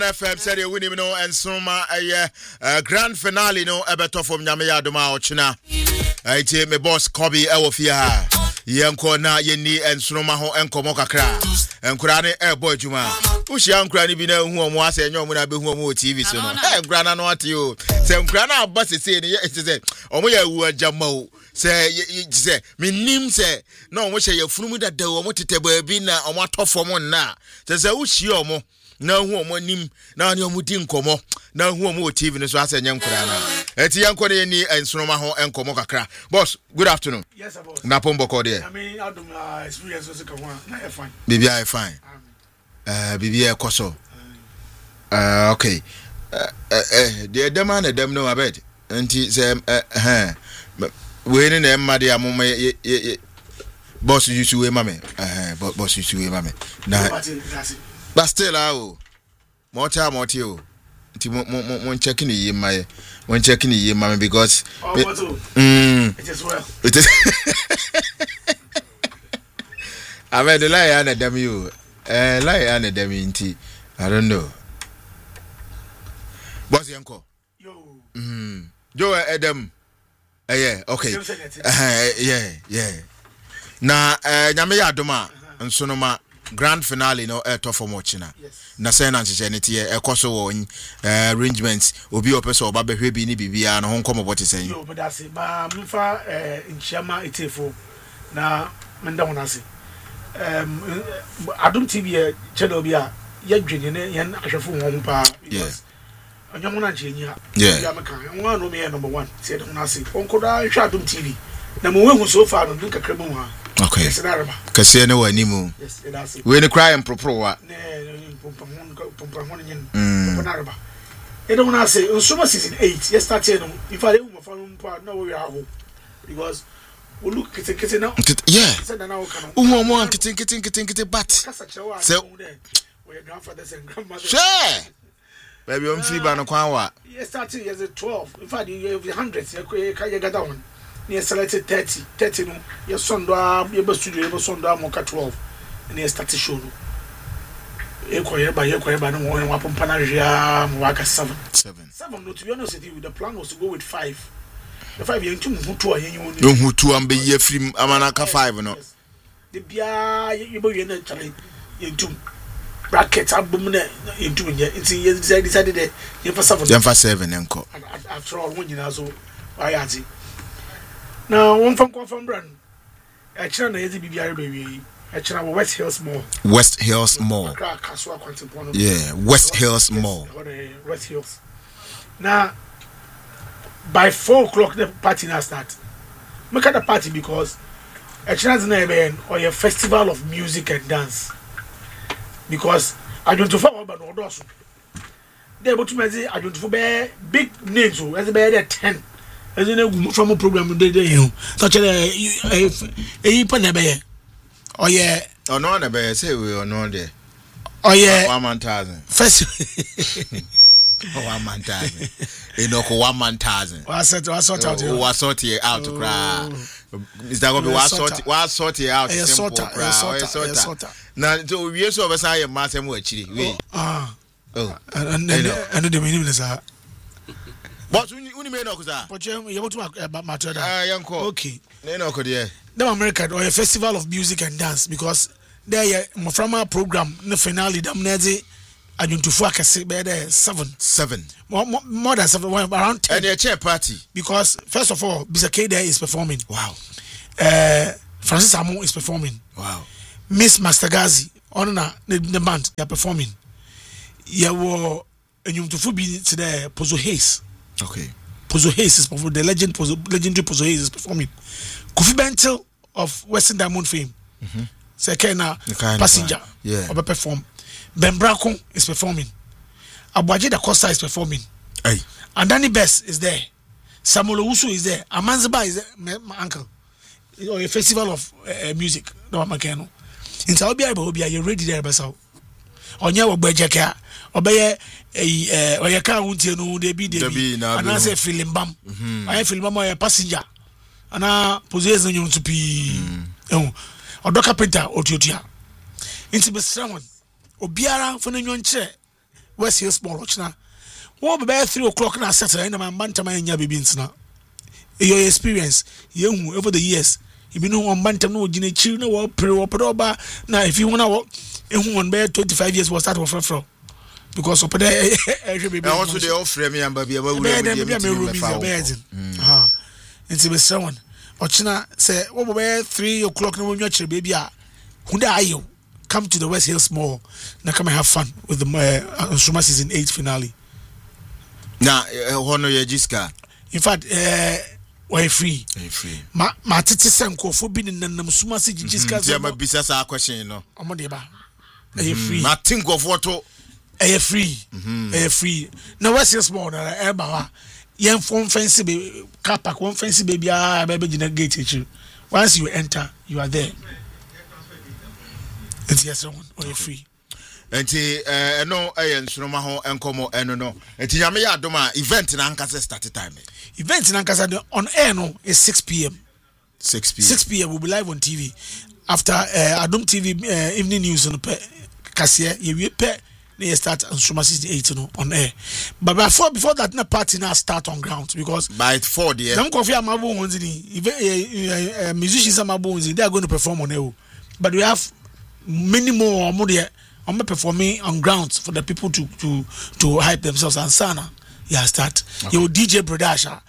FM said you win him no and soma grand finale no ebeto from Nyame Adoma Ochina. Ite me boss Kobe Ewofia. Yenko na yeni and soma ho enkomo kakra. Enkura ne boy juma. Ushi ankura ni bi na hu omo ase enyo omo na be hu omo TV so no. Enkura na no ate o. Se enkura na aba sese ne se omo ya wu ajama o. Se minim se na omo hye yafunumu dada omo tete baabi na omo atofo na. Se ushi omo na hu omo nim na ne omo di nkomo na hu omo TV ne so ase nya nkura na. Eti yanko ne ni ensonoma ho enkomo kakra. Boss, good afternoon. Yes, boss. Na pombo ko there. I mean, I don't experience so ka one. Na fine. Bibi I fine. Bibi e koso. Okay. The demand na dem no abed. Enti say we ni na emma de amoma boss you to we mame. Boss you to we mame. Na but still o. More o. Nti mon check ni yema. When checking the mama because it is well. It is I mean the lie and them you lie and them inti I don't know. Boss yanko. Yo Adam. Yeah, okay. Yeah. Na nyame ya adoma nsonoma grand finale no to for Mochina. Na say na nche neti ekoso wo arrangements obi opeso oba behwe bi ni bibia no honkom bote sen yo but that's ba mfa nchiama etefo na menda wonase Adum TV channel bi a ya dwenye ne yan ahwefo ho mpa because onyamu na nchenya ya meka nwa no me number 1 say de wonase onkoda hwa Adum TV na mo wehu so far no nka kremu ha. Okay. Kase ne wani mu. Yes, it does. We ne cry and propro wa. Pompanarba. E don't want to say Summer season 8. Yes, started no. If I don't want no we are home. Because we look kete now. Yeah. Umo kete but. So we grandfathers and grandmothers. Sure. Baby on fiba no kwan wa. Yes, started as a 12. In fact, you have 100. You can get down. Near selected 30 no. Your son do your studio, your son do moka 12. And he started show no. Yekoyeba no one wapon panajia mwaka 7 no. To be honest with you, the plan was to go with 5. The 5 yen tum hutu ayenyu no hutu ambe ye film amanaka 5 no. The bia yebo ye na chale yen tum bracket abum na yen tum ye nti ye decided ye for 7. Yen for 7 enko. After all one nyina so ayati. Now one from brand. I try na ye bibia baby. West Hills Mall. West Hills Mall. Yeah, West Hills Mall. West Hills. Now, by 4 o'clock, the party now start. Make at the party because a chance name or a festival of music and dance. Because I don't know about no doors. They able to measure. I don't know big names. As a bear 10. As in a from a program they such a panabay. Oh yeah. Oh no, na be say we are no there. Oh yeah. 1,000. First. 1,000. Enoko 1,000. Was sort out. Was sort it out to cry. Is that going to be was sort it out? Simple cry. Now to we so be say matter mo achiri. We. And the meaning is but uni me no ko sa. But you want to matter that. Yanko. Okay. No ko there. The America or a festival of music and dance because there from our program the finale damnezi aduntufu akase be there 7 more than 7 around 10 and a chair party because first of all Bizake there is performing. Wow. Francis Amo is performing. Wow. Miss Mastergazi on the band they are performing. Yeah, wo enyumtufu bi today Pozo Hayes. Okay. Pozo Hayes is performing. The legendary Pozo Hayes is performing. Kofi Bentil of Western Diamond fame. Sekena Passenger. Yeah. Obe perform. Ben Bracon is performing. Abuaje da Costa is performing. Hey. And Danny Best is there. Samuel Owusu is there. Amanziba is there. My uncle. Or a festival of music. No makeno. Inta obi you ready there besa. Onya wo gbejeka. Obeye oye ka huntie no debi. And I say film bam. I film bam or Passenger. Ana poses nyum tupi odoka penta otiotia inti besramon obiara fo na nwonche West Hill Small ochna what be 3 o'clock na Saturday na man bantama nya baby ntina your experience you over the years you know on bantam no gina chill no wo pre wo proba na if you wanna wo ehun on be 25 years was start from because up there baby also they offer me and baby we nti be someone ochina say wo be 3 o'clock na wo nwa chire baby a hunda ayo come to the West Hill Small na come and have fun with the Nsuma season 8 finale. Na hono ye jiska. In fact, we're free. Ma tete senko for being in the Nsuma season jiska. Yeah, my business a question, no. Amodeba. Are free? Ma think of what to. Are free? Are free? Na West Hill Small na eba. Yen phone fancy baby car park one fancy baby baby jina gate each. Once you enter, you are there. Yes, or you free. And no, Nsuma ho enkomo eno no. Enti nyame ya adoma event na Ankasa start time. Event in Ankasa on air no is 6 p.m. 6 p.m. 6 p.m. we'll be live on TV. After Adom TV evening news on Kasia, you pe they start Nsuma season 8 no on air. But before that na party now start on ground because by 4 there. Them coffee amabo onzi musicians amabo onzi they are going to perform on air. But we have many more performing on grounds for the people to hype themselves and sana start your DJ Bradasha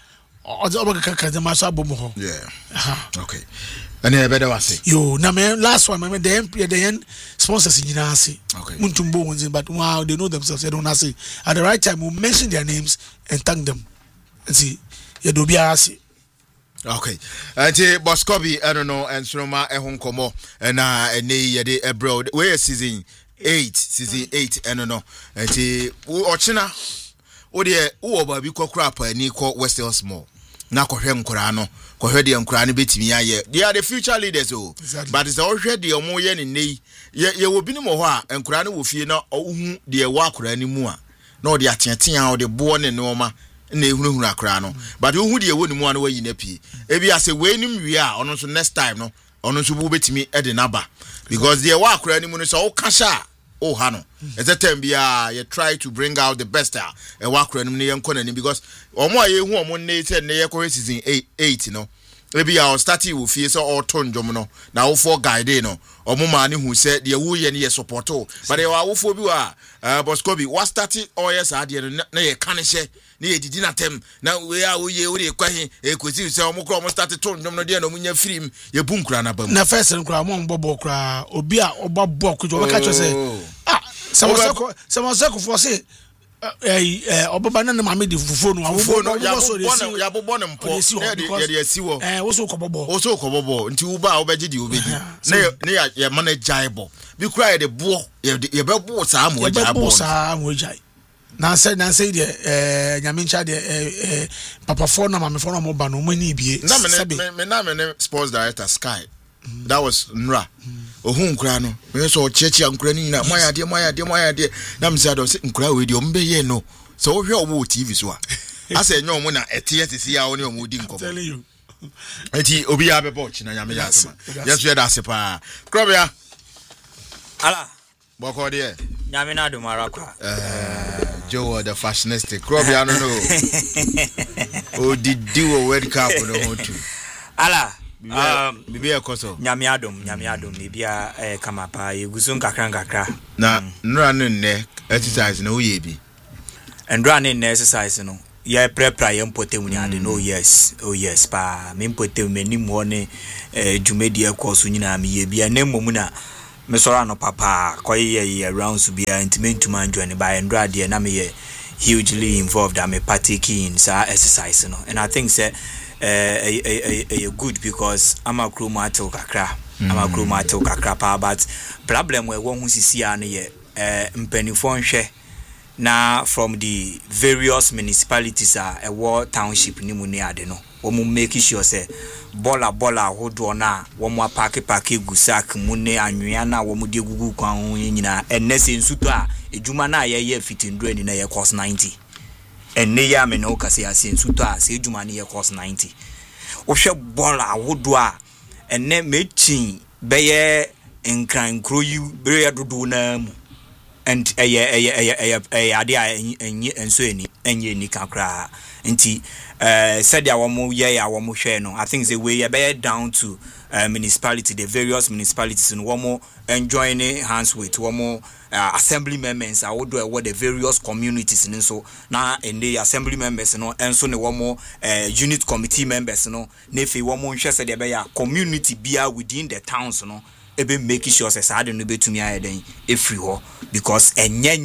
yeah okay and I better was yo na me last one me the sponsors in Jinasi okay Muntumbo but wow they know themselves they don't say at the right time we'll mention their names and thank them and see you do be asi. Okay. Ante Boskobi I don't know and Nsuma ehun komo na ene yede abroad we season 8 I don't know. Ante ochina wo de wo ba bi kokura pa ni ko West Hill Small na kohwe nkura no kohwe de nkura no betimi aye they are the future leaders oh exactly. But it's ohwe de omo ye ne nei ye wo bi ni mo ho a nkura no wo fie na ohu de wa akura ni mu a na o de ateatea o de bo ne no ma na ehunu akra no but wo hu de ewo ni mu an wayi na pie ebi ase we nim wi a ono so next time no ono so bu betimi e de naba because the wa akra ni mu no so o kasha o ha no at that time bia you try to bring out the best e wa akra ni mu ye nkona ni because omo aye hu omo ne say ne ye ko season 8 no ebi ya start wo fie so o to ndwom no na wo for guide no omo ma ne hu say de wo ye ne ye support but e wa wo fo bi wa Boskobi what started OS ade na ye kanehye na ye didi na tem na we a wo ye wo de kwahe e kosi say omo kro omo start to ndwom no de na omunya firim ye bu nkura na bam na first nkura mo mbobo kra obi a obabo ko jo ka cho say some for say obaba na mama de fufuo no awobo no ya bobo ne mpo ye asiwo wo so kobobo nti wo ba wo beji di obeji na ye manageable bi kura ye de bo ye be bo sa mo jai na say de nyame ncha de papa fo na mama fo na mo ba no mo ni bie na me sports director Sky that was Nra ohun nkura no me so chechi nkura ni na moya de na me say do nkura we de ombe ye no so wo hwe owo TV so a asa enyo mo na etie sisi ya woni omo di nkomo telling you eti obi ya bebo chi na nyame ya asema yesu ya da sepa krobia ala boko de nyame na do marakwa Joe the fashionistic krobia no o didi wo World Cup no ho tu ala bibia koso nyame adom bibia kama pa yeguso nkakra na nra no ne exercise no ye bi ndra ne exercise no ye prepare ye mpotem ni ade no yes pa me mpotem menim ho ne dwumedi ekoso nyina me ye bia na mmom na me sora no papa koye rounds bia intimentuma join by ndra de na me ye hugely involved am partaking in sa exercise no and I think say a good because I'm a crew mato kakra pa but problem we won hu sisi an ye mpanifo nhwe na from the various municipalities a war township ni mu ni ade no wo mu make sure say bola hodo na wo mu park gusak mu ne anwea na wo mu de gugu kwan ho nyina enese nsuto a ejuma na ye fitindro ni na ye cost 90 enne ya me no kase ase nsuto a se ejuma ne ye cost 90 wo hwe bola hodo a enne mechin beye nkran kroyu bere dodo na mu and ade a enso enye ni kakra nti said ya womo ye ya womo hwe no I think the way be down to municipality, the various municipalities in womo enjoying hands with womo assembly members I would do what the various communities in so na and the assembly members no enso ne womo unit committee members no nefi womo hwe said be ya community bia within the towns no ebe make sure say sad no betumi ayeden every ho because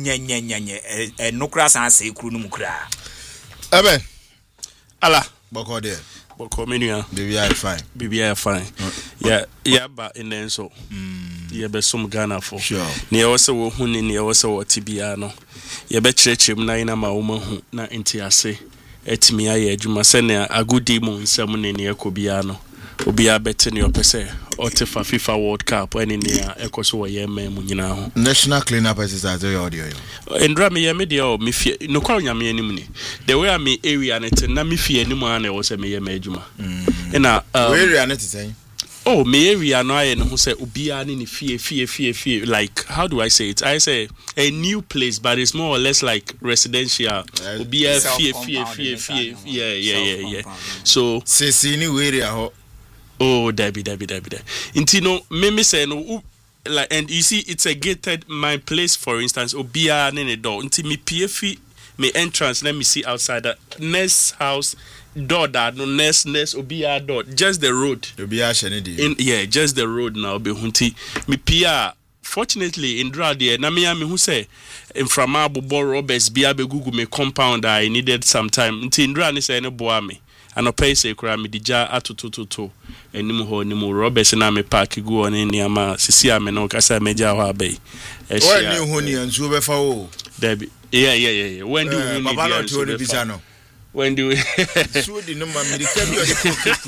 enye no kra san say kru no mukra ebe ala boko there boko menua BBI fine yeah ba in so yeah be some Ghana for sure ne also wo hu ne also wo tibia no ye be kyerɛkyerɛm na ina ma wo mahu na enti ase etimi aye adwuma sɛ ne agudi mu nsɛm ne ne ekobia no obia bete ne opese otefa FIFA World Cup any near ekoso wo yema mu nyina ho national cleanup exercise audio endra me yema de o me fie no kwa nyame anim ni the way am area net na me fie anim ana wo se me yema adwuma na area net say oh me area no aye no ho se obia ne fie like how do I say it I say a new place but it's more or less like residential obia fie yeah so say ni area ho oh Debbie. Inti no me say no like and you see it's a gated my place for instance obia ne door inti me pf me entrance let me see outside that next house door that no next obia door just the road obia shene yeah just the road now be hunti me pia fortunately in draw there na me who say inframa bobo robbers bia be google me compound I needed some time inti in draw ni say no boa me and pay say kra me dija atototo enim ho nim Robert na me park go on ni ama sisi ame no kasa meja ho abai e sia when ho ni ansu be fa o Debbie yeah when do we baba no to ni bisa no when do we so di no ma me ka bi o de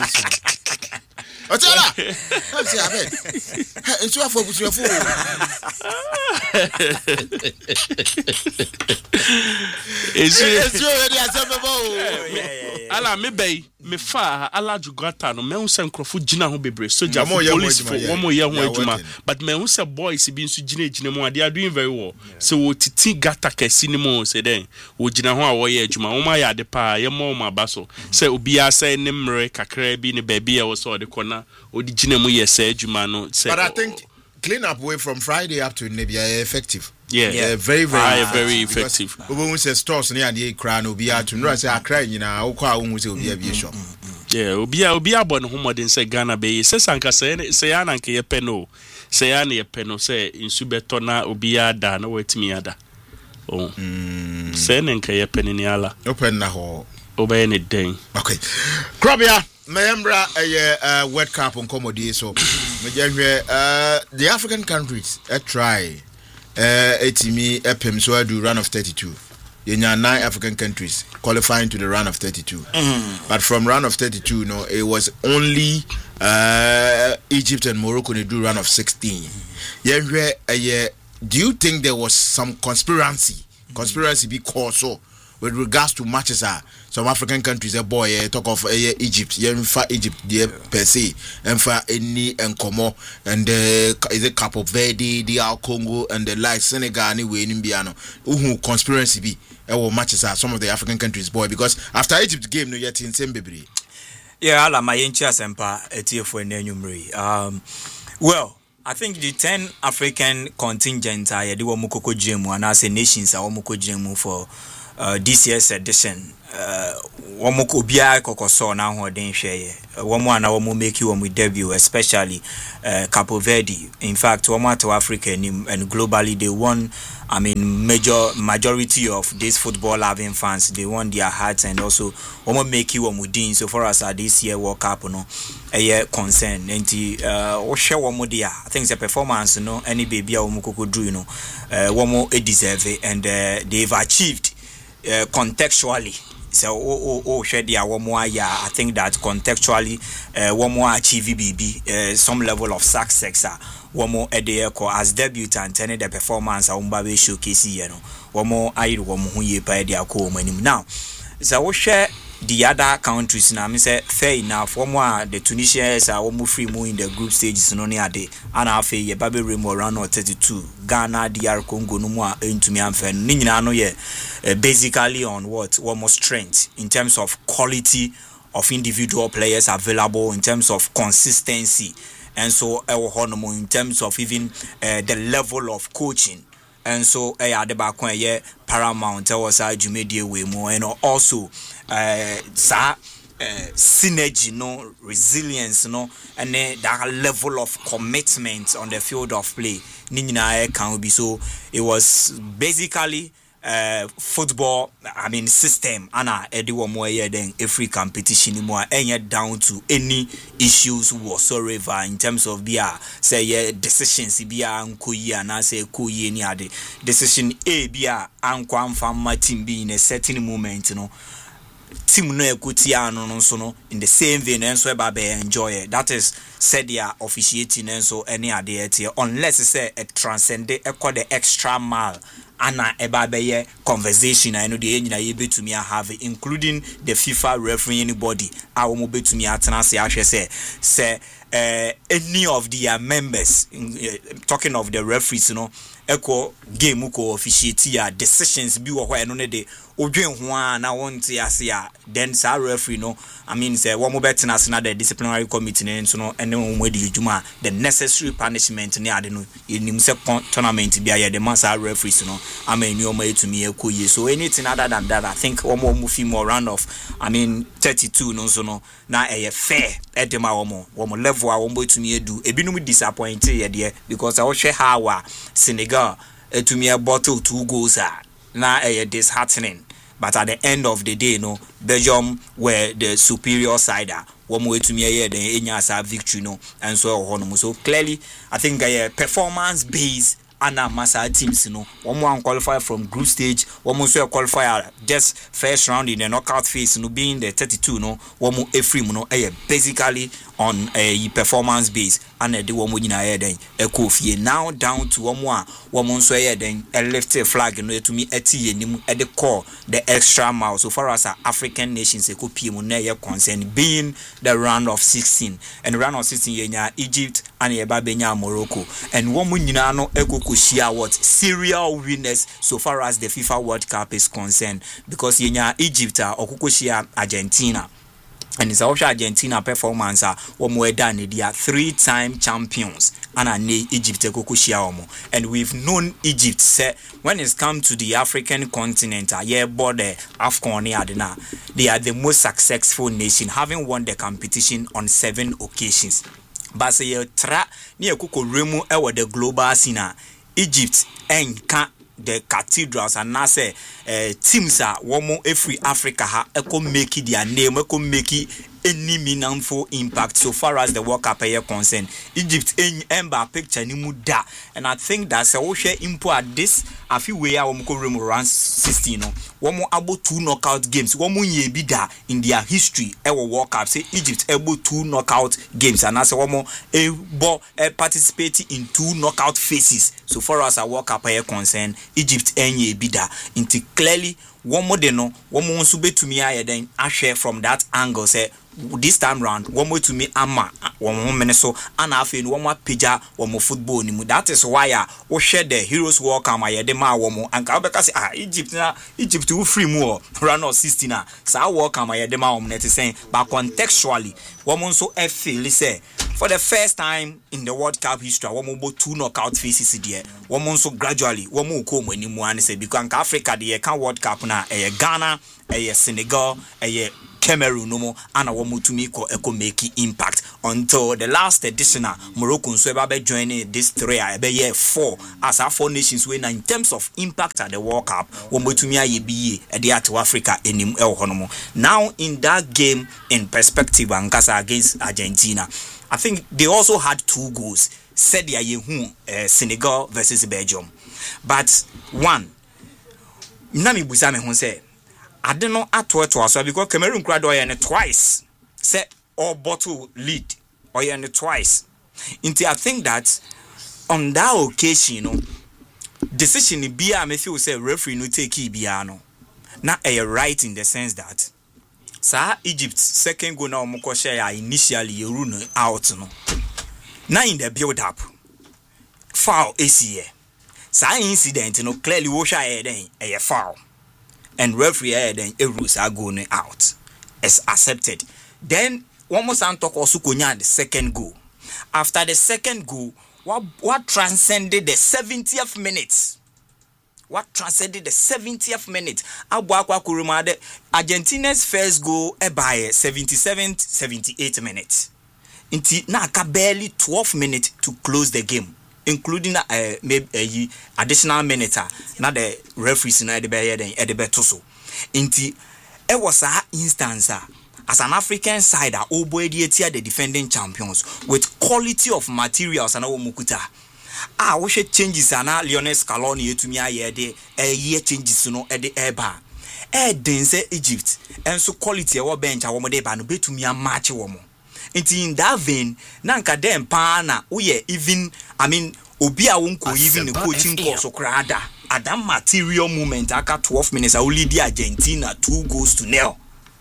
Otela I'm say abeg ensu afọ busuafo esu already asebebo ala me bay me fa ala jugata no me hu se nkrofo gina ho bebre soja police for one more year ho adwuma but me hu se boys bi nso gina mu they are doing very well so wo titi gata kesi ni mo se den wo gina ho a wo ye adwuma wo ma ya de pa ye mo ma baso se obi asa ne mre kakra bi ne ba bi e wo so de kona odi gina mu ye se adwuma no se but I think clean up way from Friday up to maybe effective. Yeah, very effective. Obo say stores near the cry no be to no say akra nyina wo kwa wo say obi abi shop. Yeah, obi abon ho modern say Ghana be say sanka say ya na nke ye peno. Say ya na ye peno say insu beto na obi ada na wetimi ada. Oh. Say na nke ye peni ni ala. Open na ho. Obey ne den. Okay. Krabia Mayembra a World Cup on comedy so the African countries try etimi epem so do run of 32. Yenya 9 African countries qualifying to the run of 32. But from run of 32 no it was only Egypt and Morocco they do run of 16. Do you think there was some conspiracy because so with regards to matches some African countries a boy talk of Egypt Egypt per se and for any and Como and is it Cape Verde DR Congo and the like Senegal anyway in Biano who conspiracy be matches some of the African countries boy because after Egypt game no yet in same baby ala my encha sempa etiefo enumri well I think the 10 African contingent are the Wamukoko Jemu and as nations are Wamukoko Jemu for this year's edition. Wamoko bia kokoso na ho den hweye womo ana womo make you with debut especially Cape Verde. In fact womo to Africa and globally they won. I mean majority of these football loving fans they won their hearts and also womo make you within so far as this year World Cup no concern enti wo hwe womo dia I think the performance no any baby a womo kokodru you know womo deserve and they've achieved contextually. So share the I think that contextually one more achieve BB some level of success one more as debutant and the performance showcase one more I one who ye by the now so share the other countries na me say fair enough the Tunisians are almost free in the group stages no near day and I feel baby remo around 32 Ghana DR Congo no more into me amfen ni nyina no ye basically on what almost strength in terms of quality of individual players available, in terms of consistency, and so in terms of even the level of coaching. And so the back paramount was Jumedie way more and also synergy, no resilience, no, and that level of commitment on the field of play. Nina can be so. It was basically football, system. Anna Eddie more than every competition more and down to any issues whatsoever in terms of say decisions and I say any other decision and from team be in a certain moment, team no no in the same vein and so enjoy it. That is said they are officiating and so any idea unless it's a transcend the extra mile. Anna Ebabeye conversation I know the engine able to me have including the FIFA referee anybody I will move to me at say any of their members talking of the referees echo game uko officiate decisions be where no de odwen ho na won te ase then sa referee say one more bet na the disciplinary committee no ene won di juma the necessary punishment ne ade no enim se tournament bia ye the master referees new way to me ekoye. So anything other than that I think one more round of 32 no na fair edema one level one to me do ebinum disappointed there because I was share how Senegal to me a bottle 2 goals na disheartening. But at the end of the day, Belgium were the superior side. One way to me then Enyasa victory and so on. So clearly, I think performance based Anna Massa teams, one qualify from group stage, one more qualify just first round in the knockout phase, being the 32, one more free, basically on a performance base, and the one in a then a coffee. Now down to one more so then a left flag to me at the core, the extra mile. So far as African nations, a copy concern being the round of 16 and round of 16 Egypt and Babenya Morocco and one munano eco share what serial winners so far as the FIFA World Cup is concerned because Egypt or Kukushia Argentina. And it's also Argentina performance one more than they are 3-time champions and Egypt and we've known Egypt say when it's come to the African continent border AFCON they are the most successful nation having won the competition on 7 occasions. But say tra near Kuko Remu the global scene Egypt and the cathedrals and now say teams are one more every Africa make it their name make it any meaningful impact so far as the World Cup is concerned. Egypt ember picture ni muda and I think that's a share import at this a few way around 16 one more about 2 knockout games one more year bida in their history ever World Cup say Egypt able 2 knockout games and as one more participating in 2 knockout phases so far as a World Cup is concerned. Egypt enye bida into clearly one more de no one more sube to me I then I share from that angle say this time round one more to me ama one more meneso and I feel one more pija one more football ni mu. That is why we share the heroes walk am I de ma one more and ka be say Egypt will free more round of 16 sa walk am I de ma one net saying but contextually one more so feel say for the first time in the World Cup history, one more 2 knockout phases there. One more so gradually, one more come anymore and say because Africa the World Cup now, Ghana, Senegal, Cameroon no more, and one more to me make impact until the last edition. Morocco so be joining this 3 4 as our 4 nations win in terms of impact at the World Cup. One more to me be to Africa in now in that game in perspective Ankasa against Argentina. I think they also had 2 goals. Said they Senegal versus Belgium. But one, Nami Busame Hon say, I don't know at what was because Cameroon cried twice. Say or bottle lead or twice. Into I think that on that occasion, decision in Bia me feel say referee no take Biano. Now a right in the sense that Sa Egypt second goal na omko share initially you run out no. Now in the build up foul ACA. Sa incident no clearly wo share then a foul. And referee then a rules are going out. It's accepted. Then one more time talk also konya the second goal. After the second goal, what transcended the 70th minute? What transcended the 70th minute? Abuakwa Kurumade, Argentina's first goal by 77th, 78th minute. Inti na aka barely 12 minutes to close the game, including maybe additional minute. Na the referees na the better so. Inti it was a instance. As an African side, the defending champions with quality of materials and mukuta. We should changes ana Lionel Scaloni to me year changes no at the airbar. Dense Egypt and so quality our bench our mode ba no betumi a match womo. In that vein, nanka dem pa na we even obi a wonko even the coaching course okrada. At that material moment aka 12 minutes I will lead Argentina 2-0.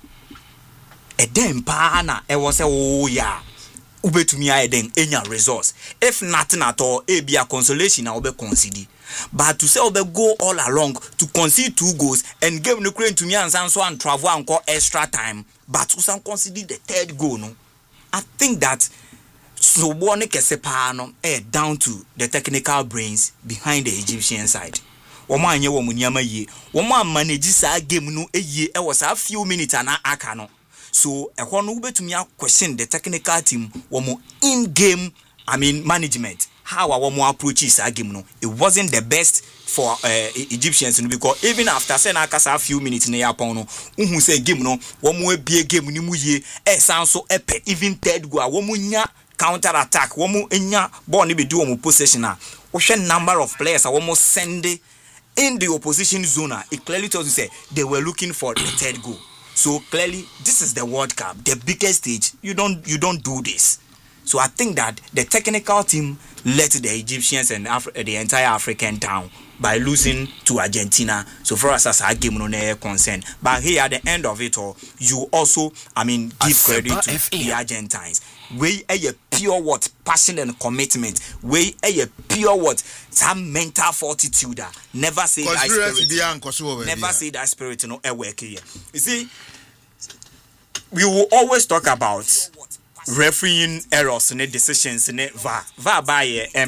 Then pana e was yeah ubetumi aye den enya results if nothing at all e be a consolation na obe consider but to say obe go all along to concede 2 goals and game no crane to me and so and travel and call extra time but we can consider the third goal no. I think that so one kesepa no down to the technical brains behind the Egyptian side. Woman anye wo munyama ye woman manage sa game no ye e was a few minutes na aka no. So, a one who bet me question the technical team, womo in game, management. How our womo approaches a game no. It wasn't the best for Egyptians because even after saying a few minutes in the Japan, who say game no, womo be a game ni muye, sound so epic, even third go, womo nya counter attack, womo nya born be do womo possession. Ocean number of players are almost sending in the opposition zone. It clearly tells you say they were looking for the third goal. So clearly, this is the World Cup, the biggest stage. You don't do this. So I think that the technical team let the Egyptians and the entire African down by losing to Argentina. So for us as a game no concern. But here at the end of it all, you also give credit to the Argentines. We a pure passion and commitment. We a pure some mental fortitude. Never say that spirit. Never say that spirit no work here. You see, we will always talk about refereeing errors in decisions in VAR by a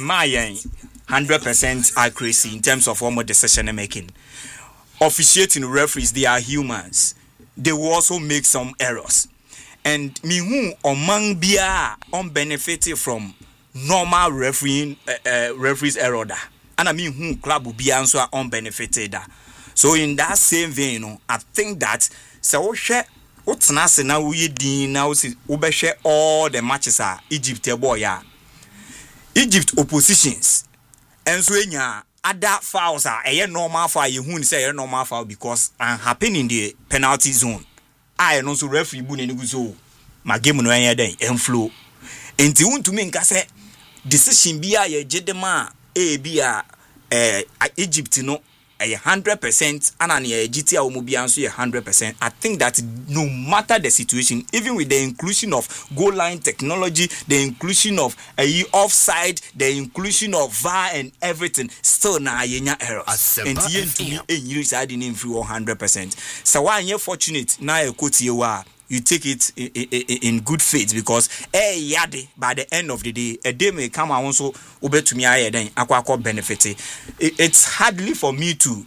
100% accuracy in terms of what decision making. Officiating referees, they are humans. They will also make some errors. And me who among bia unbenefited from normal referees error da. And I mean who club will be also unbenefited da. So in that same vein, I think that so share what's now we din now see share all the matches are Egypt boy ya. Egypt oppositions and so other fouls are a normal foul you who say a normal foul because happen in the penalty zone. I know so referee bu ne so my game no anya den enflow enti wontu me nka se decision bia ye jedema e bia Egypt no 100% and an GT omo bia so 100%. I think that no matter the situation, even with the inclusion of goal line technology, the inclusion of offside, the inclusion of VAR and everything, still na yenya errors. And you say I didn't improve 100%. So why you fortunate na e quote you take it in good faith because yade by the end of the day a day may come and also obey to me then akwa benefit. It's hardly for me to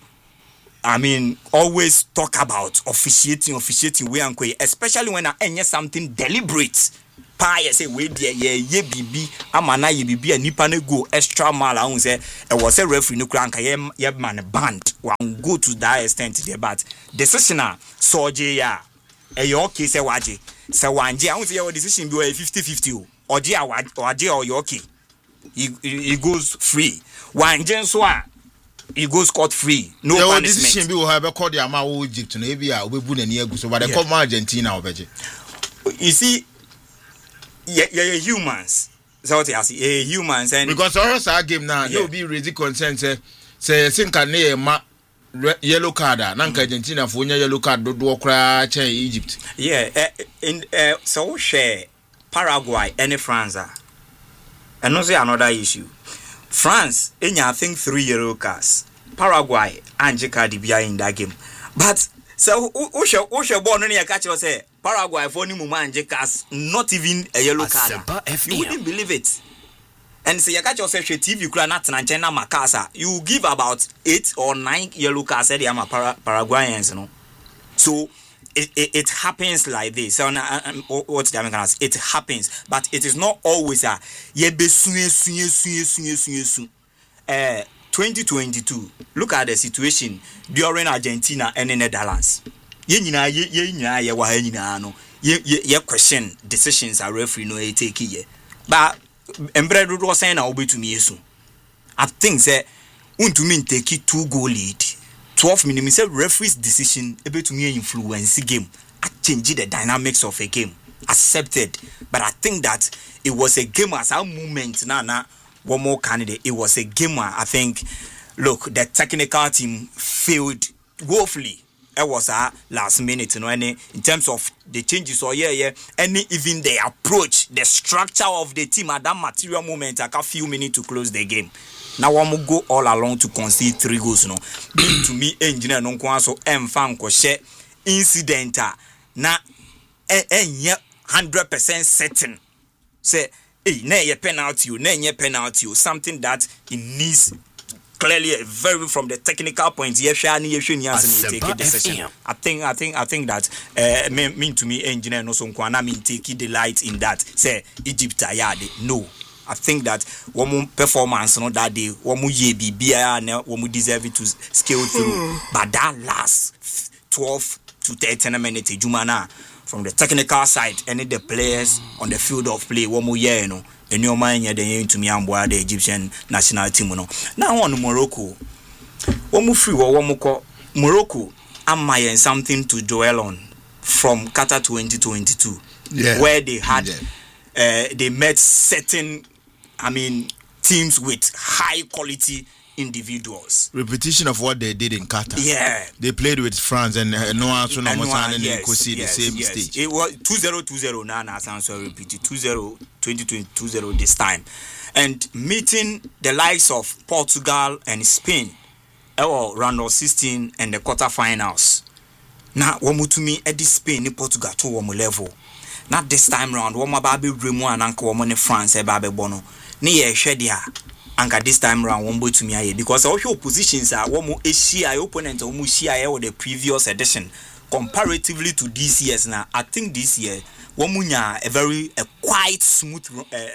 always talk about officiating we and especially when I hear something deliberate. Pa say we there ye bibi amana ye bibi nipa na go extra mile I say e was a referee no kran ka ye man band one go to that extent there but decision soje ya okay say waje say wanje I want your decision be 50-50 oje or you okay he goes free wanje so he goes scot free no punishment decision be we have call the amount Egypt no e bia obebu na ni agu so but the come Argentina obeje you see yeah humans so what you see humans and because our game now no be raise concern say think can na ma yellow card nanka Argentina for yellow card do okra chen Egypt. So share Paraguay and France and also another issue. France I think 3 yellow cards. Paraguay and Jacadi in that game. But so Osha born on catch us say Paraguay for any moment Jackas not even a yellow card. You wouldn't believe it. And say you catch yourself TV Granat and China Macasa, you give about 8 or 9 yellow cards at the Paraguayans, you know. So it happens like this. So what's the Americans? It happens, but it is not always a 2022. Look at the situation during Argentina and the Netherlands. You question decisions a referee no take here. But Embredo was saying I'll be to me soon. I think that to me take 2-goal lead. 12 minutes referee's decision able to me influence the game. I changed the dynamics of a game. Accepted. But I think that it was a game as a moment. One more candidate. It was a game where I think, look, the technical team failed woefully. It was a last minute, you know, in terms of the changes or and even the approach, the structure of the team at that material moment, like a few minutes to close the game. Now one will go all along to concede 3 goals, you know. To me, engineer non so fan share incident na 100% certain. Say, hey, penalty, something that it needs. Clearly, very from the technical point, take a decision. I think that to me, engineer no so take delight in that. Say Egypt ayade. No, I think that one more performance no that day, one more one deserve it to scale through. But that last 12 to 13 minutes, Jumana from the technical side, any the players on the field of play, one more year, you know. In your mind, you're to me and the Egyptian national team. Now on Morocco, one more free or one more Morocco. Am I something to dwell on from Qatar 2022, where they had they met certain, teams with high quality individuals. Repetition of what they did in Qatar. Yeah, they played with France and Noah the same stage. It was 2-0 now. So repeat it 2-0 2020 this time, and meeting the likes of Portugal and Spain, round of 16 and the quarterfinals. Now, me at this Spain in Portugal to one level. Not this time round. One baby Remo and Uncle Woman in France, a baby bono. Near Shedia. Anka this time round one boy to me because all your positions are one more ACI opponent or Mushia or the previous edition comparatively to this year's. Now I think this year Womunya a quite smooth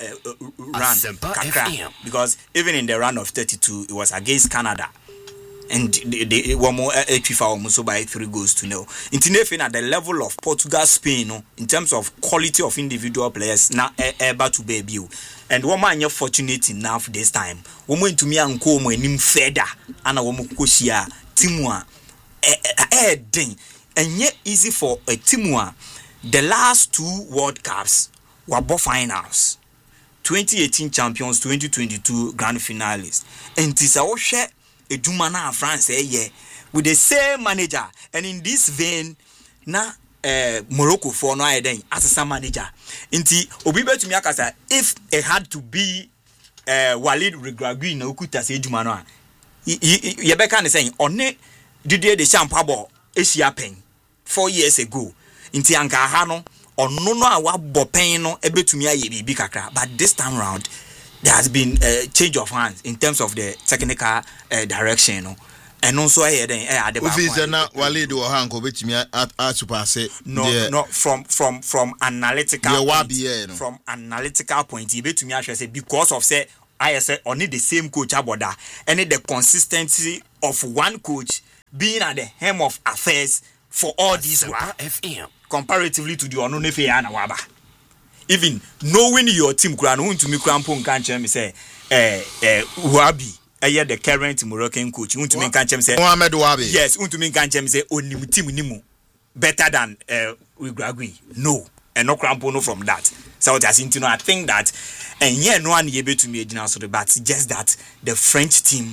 run because even in the run of 32 it was against Canada and they one more FIFA almost by 3-0. Internationally at the level of Portugal, Spain, in terms of quality of individual players, now able to be you. And one man you're fortunate enough this time. Woman to me and come when him feather and a woman kushia Timua ding. And yet easy for a Timua. The last 2 World Cups were both finals. 2018 champions, 2022 grand finalists. And this share a Dumana France with the same manager. And in this vein, now Morocco for no idea as a manager. Inti obibe to me akasa if it had to be Walid Regragui na okuta se Dumana. Ye be kan saying onne Didier Deschamps abo Asia pen 4 years ago. Inti anka ha no onno no a wabɔ pen no ebetumi aye bibi kakra, but this time round there has been a change of hands in terms of the technical direction, no. And also I then at the back. Walid or Hanko betumi super say no from analytical from analytical point you betumi actually say because of say I say only the same coach aboda and the consistency of one coach being at the helm of affairs for all these comparatively to the Ononefe and Waba. Even knowing your team, to me, Crampon can't me say, Wabi, the current Moroccan coach, to me, can't say, Mohamed Wabi. Yes, to me, can't say, only team Nimu better than Ugragui. No, and no Crampon from that. So that's into I think that, and no one able to me, but just that the French team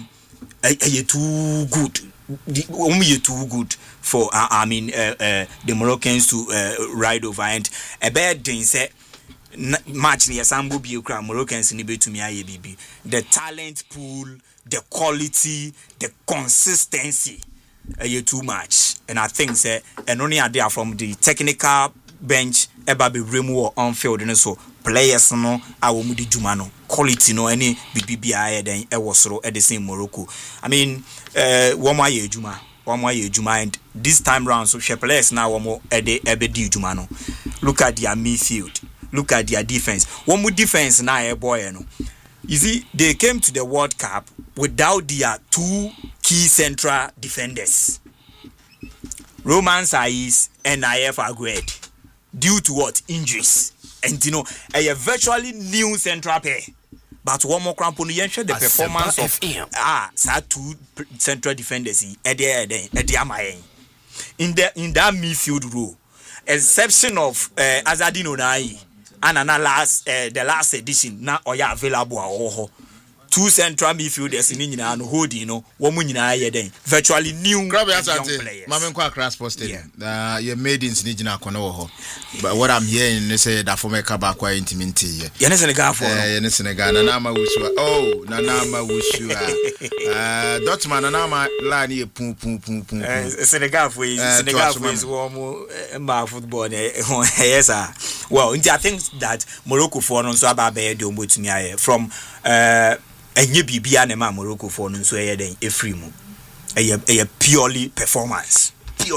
too good. Only too good for the Moroccans to ride over, and a bad thing said match near Sambu Biokra Moroccans in the to me IABB. The talent pool, the quality, the consistency too much. And I think say and only idea from the technical bench eba be remove on field and so players no awomudi jumano quality no any BBBI then e wasoro at the same Morocco. I mean one more year juma and this time round so players now one more ebe di jumano. Look at their midfield, look at their defense. One more defense now e boy no. You see, they came to the World Cup without their two key central defenders, Roman Saiz and Nayef Aguerd, due to what? Injuries. And you know, a virtually new central pair. But one more crampon, you ensure the performance of two central defenders in that midfield row, exception of Azadino Nai. And the last edition now oya available two central midfielders in and holding virtually new players. Mamenko Accra Sports Stadium. Your maidens need na kono. But what I'm hearing is say that for me kaba kwa intimate. Yene Senegal for. Yene Senegal na ma wusua. Oh, na ma wusua. Dotman na ma la ni pum. Senegal for is warm football. Yes sir. Well, I think that Morocco for no so aba be do mo tumi aye from enye bibia na ma Morocco for no so aye den efri mu. Eye purely performance.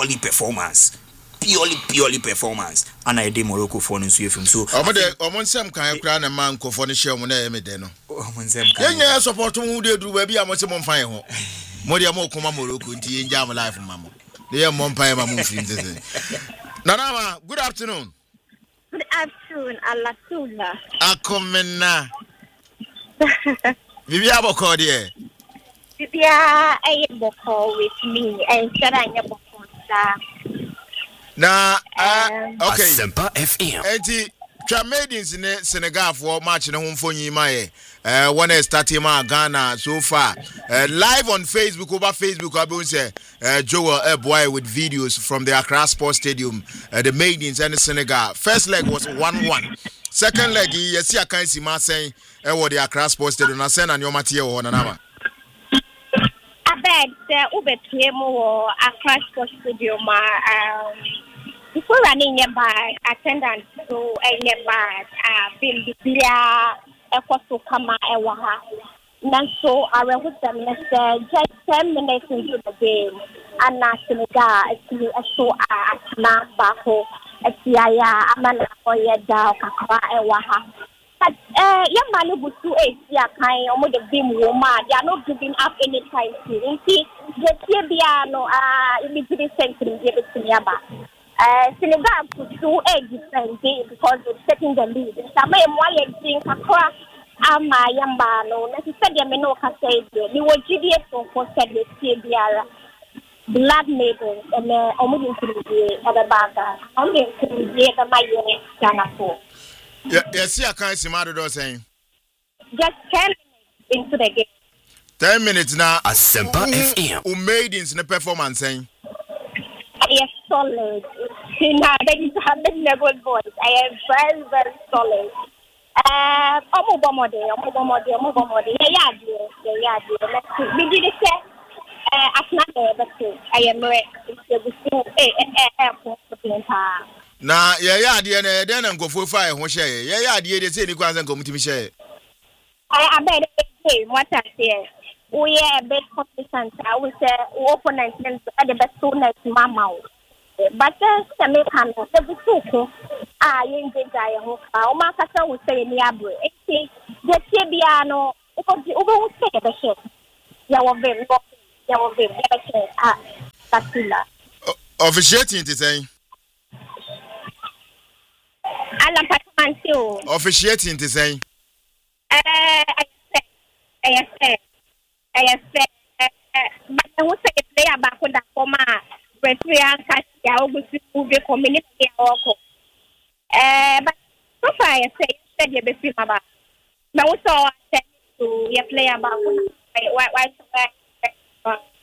And I did Morocco for no so efri. So omon sem kan kra na man ko for no share mu na e me de no. Omon sem kan. Yenye support mu de duru ba bia mo se mo fan ho. Mo de mo koma Morocco nti yenja am life mamo. De ye mo mpan ma mo firi nzeze. Nana, good afternoon. Good afternoon, Alasula. Akomena. Bibia boko there. Bibia boko with me and Saranya boko. Na okay. Sempa FM. Enti Chamadians in Senegal for match na humfonyi maye. When I started my Ghana so far. Live on Facebook, over Facebook, I've been say Joel boy with videos from the Accra Sports Stadium, the Maidens and the Senegal. First leg was 1-1. Second leg, you see I can't see my saying what the Accra Sports Stadium. I send on your material on another. I bet Uber Temo Accra Sports Stadium. Before running nearby, attendance to a nearby, Bill Biblia. Ekoso kama ewaha nanso arehusem nese just 10 minutes into the game and Senegal so na bako etiaya amana oyeda kakwa ewaha but yamani busu esia kan omo de game woma they are not giving up any time to see the bia no immediate century give to yaba Senegal put to a defense because they're taking the lead. Some kakwa ama yamba no necessarily me no ka say the wo GDS for said the biara blood maiden and omo include abaga omo include the maye Ghana for. Yes, I can't see Mado saying. Just 10 minutes into the game. 10 minutes now. A Sempa FM. Who made in the performance saying? Yes, solid. Now that you have a good voice. I am very, very solid. Omo bomode. Yeah. Let's see. We did it. I am na yeah de na de na nkofo fa ho hye yeah de de say ni kwanza nkomutimi hye I bet what I say we are a bit consistent I will say opponent at the best next mama but me can the busuko yin jeja ho ka o ma kasa wo say ni abre e de tie bia no o say the shit ya wo vem Kasila officiating to say Alan Patmancio officiating to say I say but I will say player back with that former Brazilian Cassia will be community but so far I said you be film about but also I said to your player back why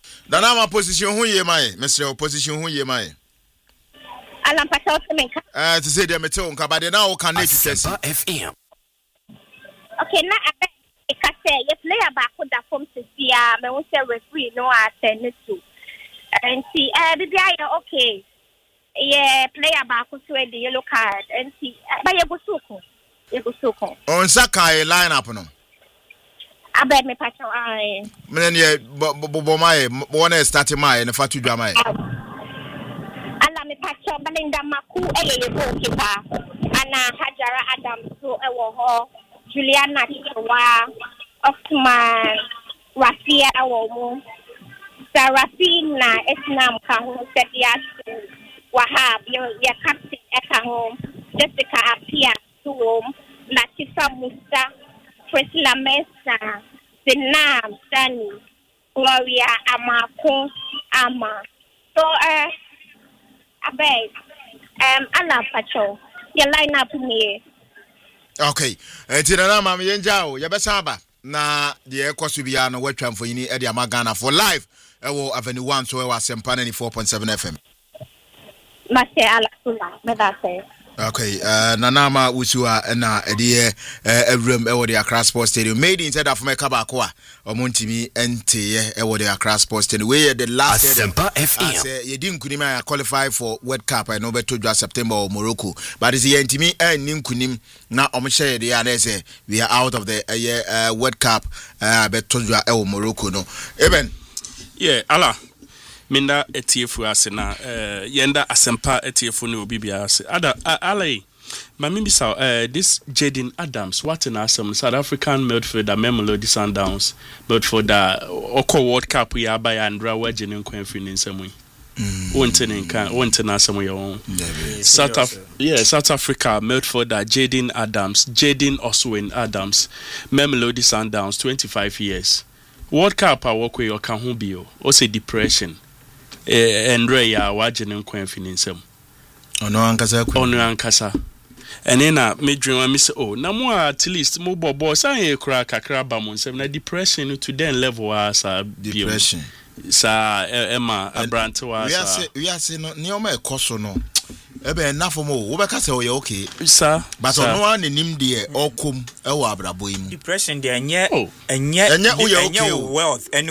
Nana ma position hu ye mai. Mr. Position hu ye mai. Alam pato semeka. To say them tell nka but now can they test. FM. Okay, na abe say you play back with that form to see me won say referee no attend to. And see bibia okay. Yeah, player back to the yellow card and see but you go soko. On Sakai line up no. Abe me pato ai. Me ne bo mai one start mai na fatu dwa mai. Ala me pato Belinda Maku ye goalkeeper. Ana Hajara Adams so ewo ho. Juliana Chiwa, Osman, Rafia Womo, Sarafina, Esnam Kahun, Sedias, Wahab, your captain Ekahom, Jessica Apia, Suom, Latifa Musa, Priscilla Mesa, Zinam, Sani, Gloria Amako, Ama. So, Abe, Ala Pacho, your line up me. Okay, Tina Mama Yenjao, Yabasaba. Na the Ecosu Biano, webcam for you, Eddie Magana for live. Ewo Avenue 1, so I was 4.7 FM. Mase Alakula, Medase. Okay, Nanama Usua na Eddie room ewo the Accra Sports Stadium. Made inside of my Kabakwa, or Montimi NT ewo the Accra Sports Stadium. We the last Asempa FM. You didn't qualify for World Cup. I know better to September or Morocco. But it's the NTM and Nimkunim now. I'm sure the others we are out of the World Cup. But to you Morocco no. Even yeah, Allah. Minda etiefu ase na yenda asempa etiefu ne obi bia ase alai mamimbi sa this Jaden Adams what an awesome South African midfielder Mamelodi Sundowns midfielder oko World Cup ya ba ya Andra waje ne nkwan fi ne nsam wonte na asem ye won South Africa midfielder Jaden Adams Jaden Oswin Adams Mamelodi Sundowns 25 years World Cup awokwe yo ka ho bio o say depression Andre ya wajene nkwan fi ninsam ono ankasa ene na medwin wa mi say oh na mo at least mo bobo san ye kura kakra ba mo nsam na depression to den level as depression sa Emma Abrante wa sa we are say no ne o ma ekoso no ebe na for mo wo be ka say o ye okay sir but ono an nim de okom e wo abrabo im depression de enye wealth any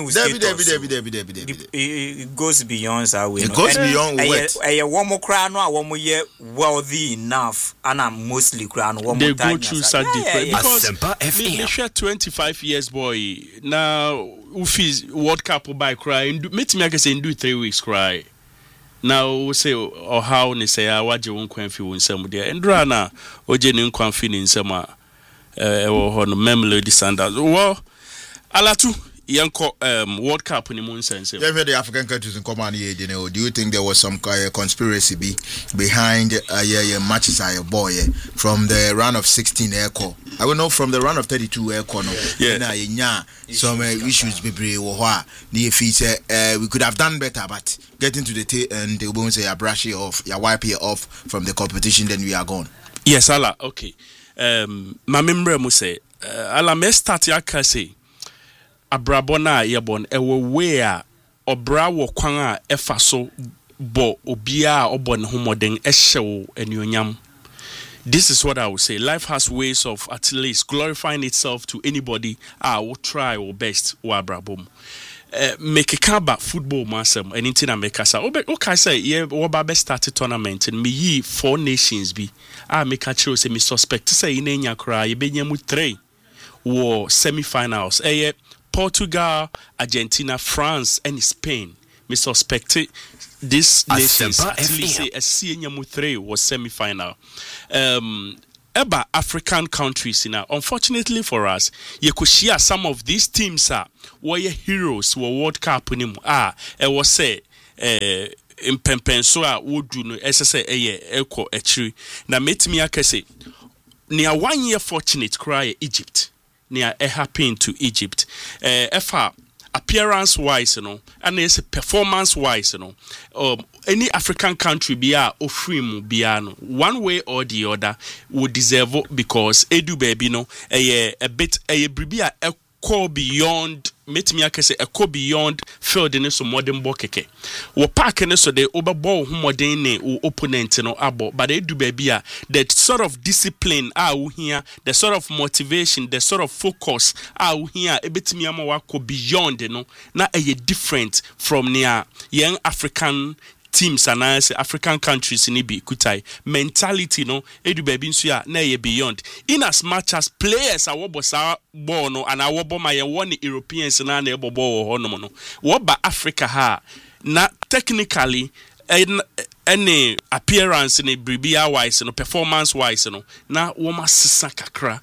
it goes beyond our way it goes beyond wealth one more cry no a one more ye wealthy enough and I'm mostly cry no one more time they go through such depression because me share 25 years boy now ufi World Cup by cry meet me I can say do 3 weeks cry now say or how ni say waje won kwan fi won nsam de endra na oje ni kwan fi ni nsam a wo ho no Mamelodi Sundowns wo alatu yanko World Cup ni mun sense yeah the African countries in command here you know do you think there was some conspiracy behind matches boy from the round of 16 airco I will know from the round of 32 airco no na some issues be wo ho a the feature we could have done better but getting to the and they won't say brush it off you wipe it off from the competition then we are gone yes ala okay my member mu say ala me start ya ka say abrabona yebon ewo we a obra wo kwan a efa so bo obia obon homoden ehyew enuonyam. This is what I would say. Life has ways of at least glorifying itself to anybody will try or best wa abrabom. Make a kaba football masem anything I make us okay say yeah what best started tournament and me 4 nations be make a choose me suspect say in enya kra ye benya mu 3 war semi-finals Portugal, Argentina, France, and Spain. Me suspect this nations at least a senior mu 3 was semi-final. Eba African countries now. Unfortunately for us, you could share some of these teams were heroes were World Cup ni mu. It was say in Pempensoa would do no SSA eko echiri. Na metimi akese. Near 1 year fortunate cry Egypt. Near happened to Egypt. Appearance wise, and it's performance wise, any African country biano, one way or the other would deserve it because edu baby a bit a bribia call beyond metimi aka say echo beyond field in so modern ball keke wo park ne so de over ball hu modern ne opponent no abo but they do baby that sort of discipline wo here the sort of motivation the sort of focus wo here ebetimi ama wa ko beyond no na different from near young African teams and African countries in Ibi Kutai mentality no edu baby nso ya na beyond in as much as players are wobosa ball no and awobo ma ye won Europeans na ebobo ho no wo ba Africa ha na technically any appearance in bribia wise no performance wise no na wo masesa kakra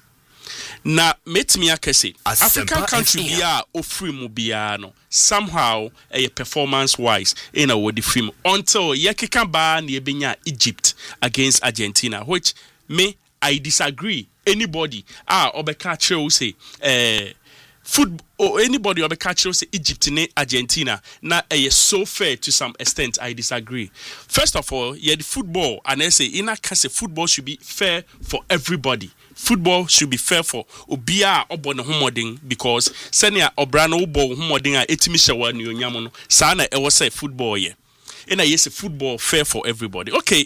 na metimi akese African country bia ofri mu bia no somehow a performance wise in a word film until yekika ba na ebenya Egypt against Argentina, which me I disagree. Anybody obeka chiro say football or anybody obeka chiro say Egypt ne Argentina na so fair to some extent. I disagree. First of all, the football and I say in a case football should be fair for everybody. Football should be fair for obia obon homoding because senia obrano obo homoding a etimi hyewa ne onyam no sa na e wo say football ye na yes football fair for everybody. Okay,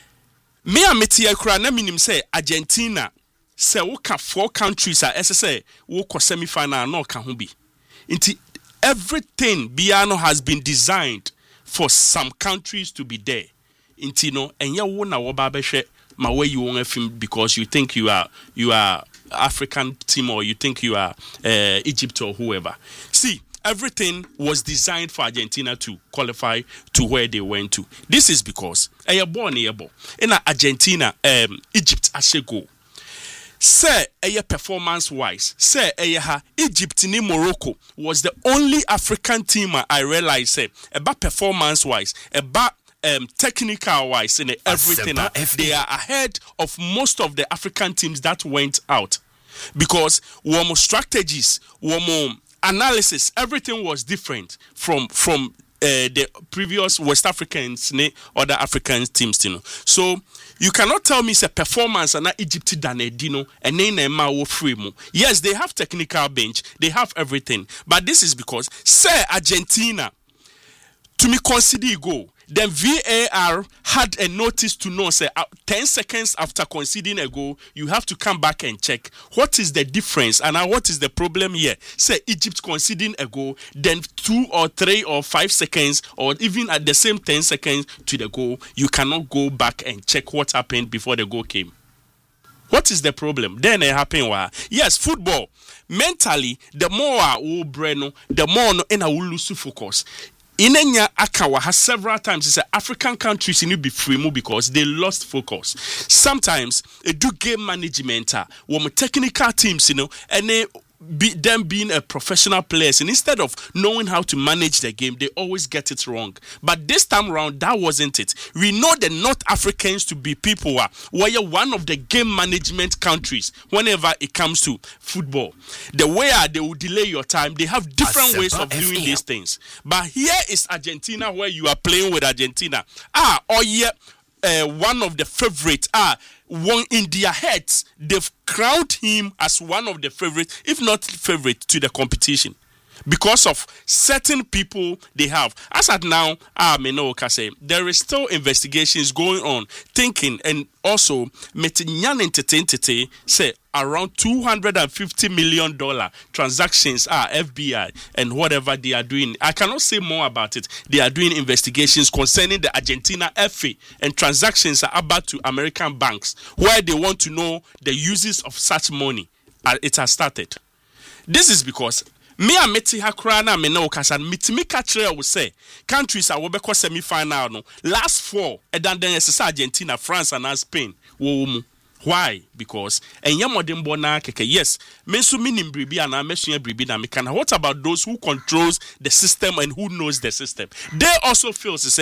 me ameti akura na minim say Argentina say wo ka 4 countries a say wo ko semi final na ka ho bi nti everything biano has been designed for some countries to be there nti no enye wo na wo ba behwe my way you want film because you think you are African team or you think you are Egypt or whoever. See, everything was designed for Argentina to qualify to where they went to. This is because born in Argentina, Egypt go. Say performance wise, say Egypt ni Morocco was the only African team I realized about performance wise, about technical wise in everything they are ahead of most of the African teams that went out because one strategies, one analysis, everything was different from the previous West Africans other African teams, you know. So you cannot tell me it's a performance and not Egypt than Dino and then free mo. Yes, they have technical bench, they have everything, but this is because say Argentina to me consider goal. Then VAR had a notice to know, say, 10 seconds after conceding a goal, you have to come back and check what is the difference and what is the problem here. Say Egypt conceding a goal, then 2 or 3 or 5 seconds, or even at the same 10 seconds to the goal, you cannot go back and check what happened before the goal came. What is the problem? Then it happened. Yes, football. Mentally, the more Breno, the more we lose focus. Inenya Akawa has several times it's African countries in be free because they lost focus. Sometimes they do game management when technical teams, you know, and them being a professional players, and instead of knowing how to manage the game, they always get it wrong. But this time around, that wasn't it. We know the North Africans to be people who are one of the game management countries whenever it comes to football. The way they will delay your time, they have different ways of doing these things. But here is Argentina, where you are playing with Argentina. One of the favorites one in their heads, they've crowned him as one of the favorites, if not favorite, to the competition because of certain people they have. As at now, there is still investigations going on, thinking and also say around $250 million transactions are FBI and whatever they are doing. I cannot say more about it. They are doing investigations concerning the Argentina FA and transactions are about to American banks where they want to know the uses of such money. It has started. This is because me a meti hakra na me na okasan mitimi ka kire wo say countries are wobekọ semi final no last 4 edan den esesa Argentina, France and Spain wo mu. Why? Because modern bona keke. Yes, mensu minim bribi and mesua bribi na mekana. What about those who controls the system and who knows the system? They also feel to say